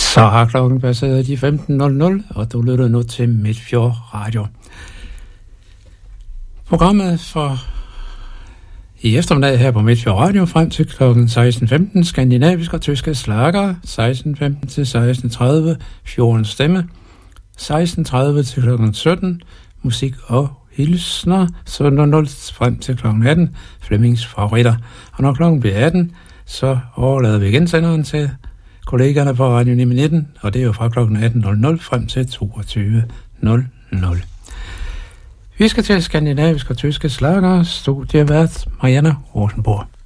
Så har klokken passeret de 15.00, og du lytter nu til Midtfjord Radio. Programmet for i eftermiddag her på Midtfjord Radio frem til klokken 16.15, skandinavisk og tyske slager, 16.15 til 16.30, Fjordens Stemme, 16.30 til klokken 17, musik og hilsner, 17.00 frem til klokken 18, Flemmings favoritter. Og når klokken bliver 18, så overlader vi igen senderen til kollegerne på Radio 919, og det er jo fra klokken 18.00 frem til 22.00. Vi skal til skandinavisk og tyske slager, studievært Marianne Rosenborg.